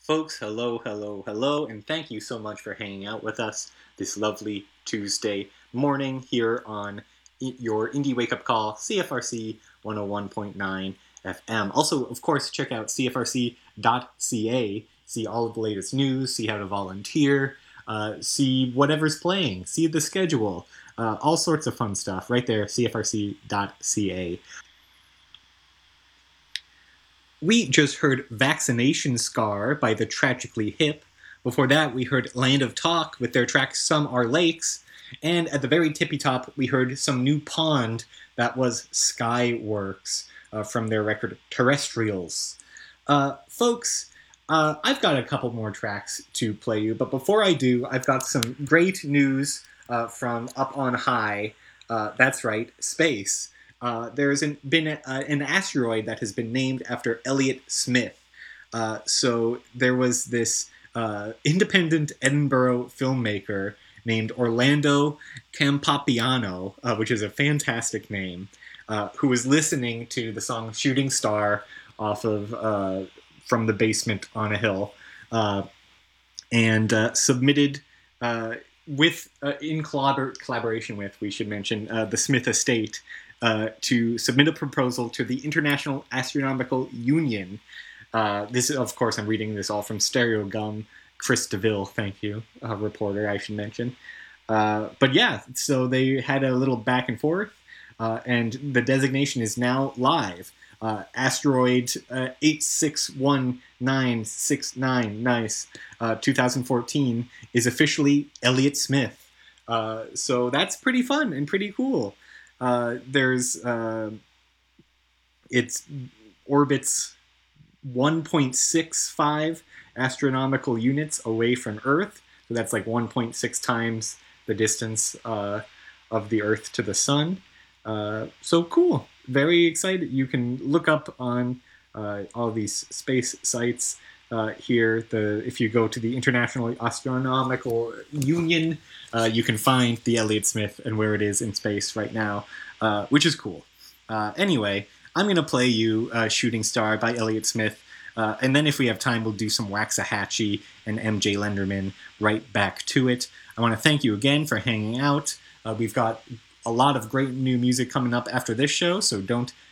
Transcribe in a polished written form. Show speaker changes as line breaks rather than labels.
Folks, hello, hello, hello, and thank you so much for hanging out with us this lovely Tuesday morning here on your Indie Wake Up Call, CFRC 101.9 FM. Also, of course, check out CFRC.ca, see all of the latest news, see how to volunteer, see whatever's playing, see the schedule, all sorts of fun stuff right there, CFRC.ca. We just heard Vaccination Scar by the Tragically Hip. Before that, we heard Land of Talk with their track Some Are Lakes. And at the very tippy top, we heard some new pond that was Skyworks from their record Terrestrials. Folks, I've got a couple more tracks to play you, but before I do, I've got some great news from up on high. That's right, space. There's been an asteroid that has been named after Elliott Smith. So there was this independent Edinburgh filmmaker named Orlando Campapiano, which is a fantastic name, who was listening to the song Shooting Star off of From the Basement on a Hill, and submitted in collaboration with, we should mention, the Smith Estate, to submit a proposal to the International Astronomical Union. This is, of course, I'm reading this all from Stereo Gum. Chris DeVille, thank you, reporter, I should mention. But yeah, so they had a little back and forth, and the designation is now live. Asteroid 861969, nice, 2014, is officially Elliott Smith. So that's pretty fun and pretty cool. It orbits 1.65 astronomical units away from Earth. So that's like 1.6 times the distance of the Earth to the Sun. So cool. Very excited. You can look up on all these space sites here. If you go to the International Astronomical Union, you can find the Elliott Smith and where it is in space right now, which is cool. Anyway, I'm going to play you Shooting Star by Elliott Smith, and then if we have time, we'll do some Waxahachie and MJ Lenderman right back to it. I want to thank you again for hanging out. We've got a lot of great new music coming up after this show, so don't